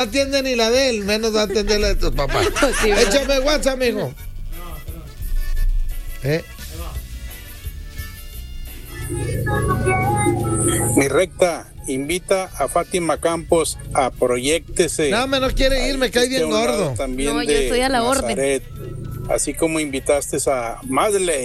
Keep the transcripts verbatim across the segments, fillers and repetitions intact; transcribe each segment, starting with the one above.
atiende ni la de él, menos va a atender la de tus papás. Sí, échame WhatsApp, mijo. ¿Eh? Mi recta, invita a Fátima Campos a Proyéctese. No, me no quiere ir, me cae bien gordo. También no, yo estoy a la Nazaret, orden. Así como invitaste a Madeleine.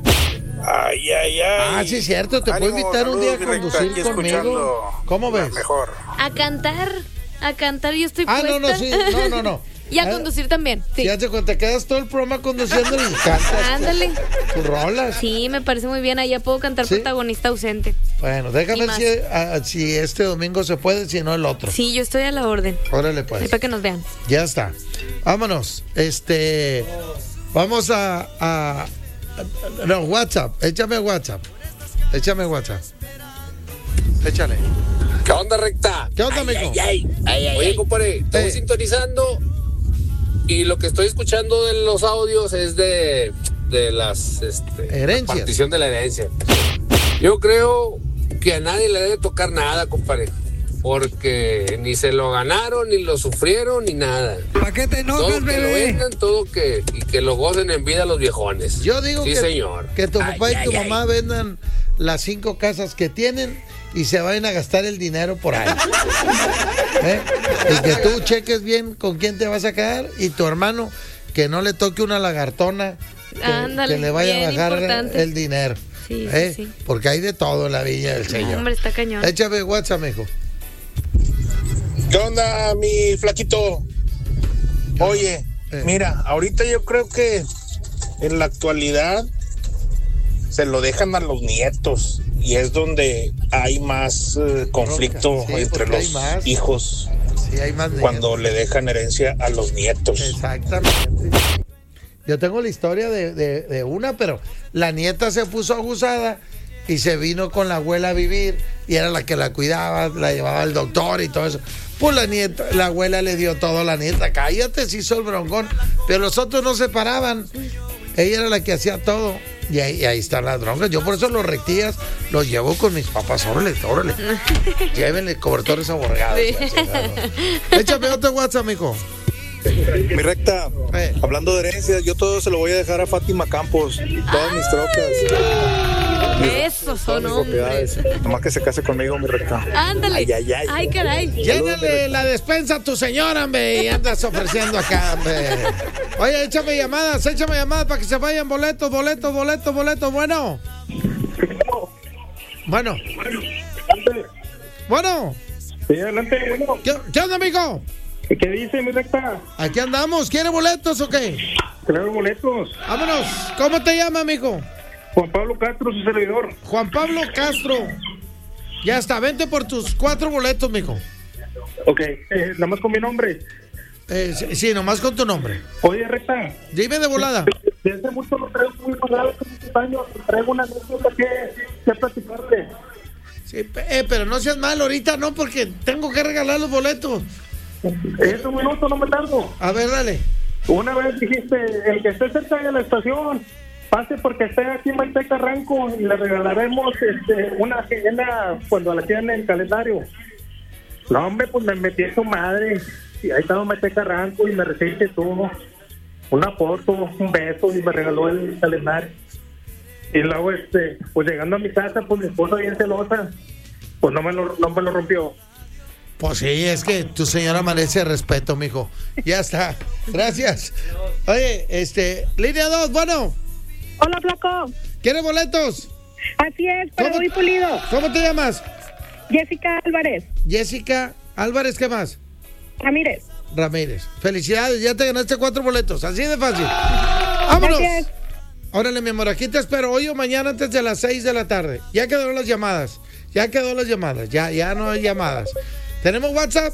Ay, ay, ay. Ah, sí, es cierto, te Ánimo, puedo invitar saludos, un día a conducir recta, conmigo. ¿Cómo ves? Mejor. A cantar, a cantar, yo estoy ah, puesta. Ah, no, no, sí, no, no, no. Y a ¿Eh? conducir también, sí. Ya te, te quedas todo el programa conduciendo y cantas. Ándale. Tus rolas. Sí, me parece muy bien. Allá puedo cantar ¿Sí? protagonista ausente. Bueno, déjame ver si, a, si este domingo se puede, si no el otro. Sí, yo estoy a la orden. Órale, pues. Ahí para que nos vean. Ya está. Vámonos. Este. Vamos a. a, a no, WhatsApp. Échame WhatsApp. Échame WhatsApp. Échale. ¿Qué onda, recta? ¿Qué onda, ay, amigo? Ay, ay, ay, ay, Oye, compadre, estoy eh. sintonizando y lo que estoy escuchando de los audios es de, de las este, la partición de la herencia. Yo creo que a nadie le debe tocar nada, compadre, porque ni se lo ganaron, ni lo sufrieron, ni nada. ¿Para qué te enojas, todo bebé? Que lo vendan, todo que, y que lo gocen en vida los viejones. Yo digo sí, que, señor. que tu papá ay, y tu ay, mamá ay. vendan las cinco casas que tienen y se vayan a gastar el dinero por ahí. ¿Eh? Y que tú cheques bien con quién te vas a quedar y tu hermano que no le toque una lagartona que, Ándale, que le vaya a bajar importante. el dinero. Sí, ¿Eh? sí, sí. Porque hay de todo en la Villa del Señor. Hombre, está cañón. Échame WhatsApp, mijo. ¿Qué onda, mi flaquito? Oye, eh. mira, ahorita yo creo que en la actualidad se lo dejan a los nietos y es donde hay más uh, conflicto sí, entre los hijos sí, hay más cuando le dejan herencia a los nietos. Exactamente. Yo tengo la historia de, de, de una, pero la nieta se puso abusada y se vino con la abuela a vivir y era la que la cuidaba, la llevaba al doctor y todo eso. Pues la nieta, la abuela le dio todo a la nieta. Cállate, se hizo el broncón. Pero los otros no se paraban. Ella era la que hacía todo. Y ahí, y ahí están las broncas. Yo por eso los rectillas los llevo con mis papás. Órale, órale. Llévenle cobertores aborregados. Sí. Échame otro WhatsApp, mijo. Mi recta, eh. hablando de herencias, yo todo se lo voy a dejar a Fátima Campos. Todas mis trocas. Esos son hombres. Nomás que se case conmigo, mi recta. Ándale. Ay, ay, ay. Ay, caray. Llénale la despensa a tu señora, hombre, y andas ofreciendo acá, hombre. Oye, échame llamadas, échame llamadas para que se vayan boletos, boletos, boletos, boletos. Bueno. Bueno. Bueno. Sí, adelante, bueno. ¿Qué, qué onda, amigo? ¿Qué dice, mi recta? Aquí andamos. ¿Quiere boletos o qué? Claro, boletos. Vámonos. ¿Cómo te llama, amigo? Juan Pablo Castro, su servidor. Juan Pablo Castro. Ya está, vente por tus cuatro boletos, mijo. Ok, eh, nada más con mi nombre. Eh, sí, sí, nomás con tu nombre. Oye, recta. Dime de volada. Desde mucho lo traigo muy volado, hace muchos años. Traigo una anécdota que, que platicarle. Sí, eh, pero no seas mal ahorita, no, porque tengo que regalar los boletos. Es un minuto, no me tardo. A ver, dale. Una vez dijiste, el que esté cerca de la estación, pase porque esté aquí en Maite Carranco y le regalaremos este, una agenda cuando la tienen en el calendario. No, hombre, pues me metí a su madre. Y ahí estaba Maite Carranco y me recibiste todo. Una foto, un beso y me regaló el calendario. Y luego, este, pues llegando a mi casa, pues mi esposa bien celosa, pues no me lo, no me lo rompió. Pues sí, es que tu señora merece respeto, mijo. Ya está. Gracias. Oye, este, línea dos, bueno. Hola, flaco. ¿Quieres boletos? Así es, pero muy pulido. ¿Cómo te llamas? Jessica Álvarez. Jessica Álvarez, ¿qué más? Ramírez. Ramírez. Felicidades, ya te ganaste cuatro boletos. Así de fácil. ¡Vámonos! Gracias. Órale, mi amor, aquí te espero hoy o mañana antes de las seis de la tarde. Ya quedaron las llamadas. Ya quedó las llamadas. Ya, ya no hay llamadas. ¿Tenemos WhatsApp?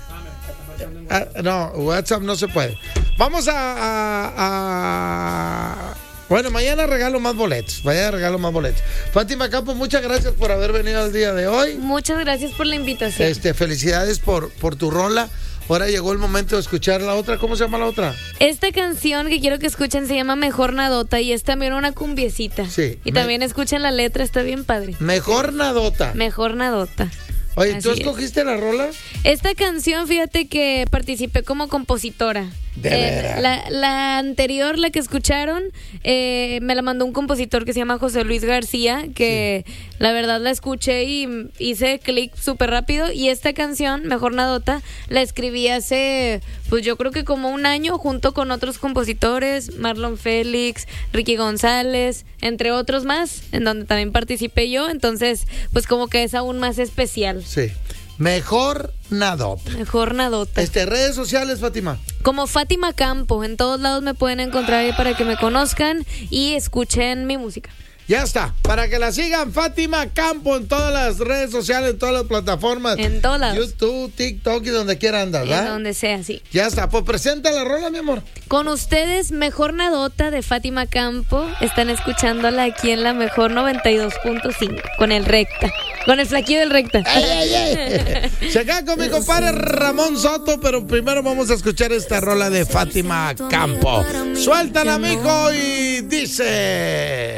Ah, no, WhatsApp no se puede. Vamos a, a, a... Bueno, mañana regalo más boletos. Mañana regalo más boletos. Fátima Campos, muchas gracias por haber venido al día de hoy. Muchas gracias por la invitación. Este, felicidades por, por tu rola. Ahora llegó el momento de escuchar la otra. ¿Cómo se llama la otra? Esta canción que quiero que escuchen se llama Mejor Nadota y es también una cumbiecita. Sí. Y me... también escuchen la letra, está bien padre. Mejor Nadota. Mejor Nadota. Oye, ¿tú Así escogiste es. la rola? Esta canción, fíjate que participé como compositora. De Eh, veras. la, la anterior, la que escucharon, eh, me la mandó un compositor que se llama José Luis García, que sí. La verdad la escuché y hice clic súper rápido. Y esta canción, Mejor Nadota, la escribí hace, pues yo creo que como un año, junto con otros compositores, Marlon Félix, Ricky González, entre otros más, en donde también participé yo. Entonces, pues como que es aún más especial. Sí. Mejor Nadota. Mejor Nadota. Este, redes sociales, Fátima. Como Fátima Campo, en todos lados me pueden encontrar ahí para que me conozcan y escuchen mi música. Ya está, para que la sigan, Fátima Campo en todas las redes sociales, en todas las plataformas. En todas. YouTube, TikTok y donde quiera andar, ¿verdad? En donde sea, sí. Ya está, pues presenta la rola, mi amor. Con ustedes, Mejor Nadota de Fátima Campo. Están escuchándola aquí en la Mejor noventa y dos punto cinco, con el Recta. Con el flaquillo del Recta. Ay, ay, ay. Se acaba con mi compadre Ramón Soto, pero primero vamos a escuchar esta rola de Fátima Campo. Suéltala, mijo, y dice...